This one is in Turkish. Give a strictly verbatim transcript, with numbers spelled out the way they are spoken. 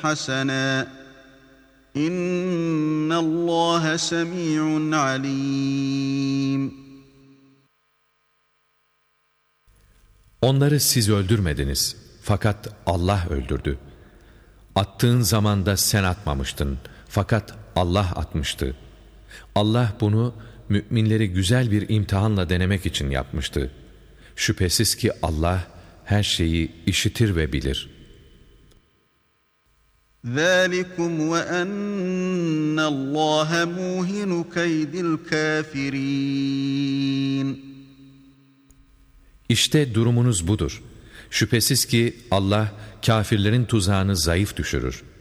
حَسَنًا اِنَّ اللّٰهَ سَمِيعٌ عَلِيمٌ. Onları siz öldürmediniz, fakat Allah öldürdü. Attığın zaman da sen atmamıştın, fakat Allah atmıştı. Allah bunu müminleri güzel bir imtihanla denemek için yapmıştı. Şüphesiz ki Allah her şeyi işitir ve bilir. ذَٰلِكُمْ وَأَنَّ اللّٰهَ مُوهِنُ كَيْدِ الْكَافِرِينَ. İşte durumunuz budur. Şüphesiz ki Allah kâfirlerin tuzağını zayıf düşürür.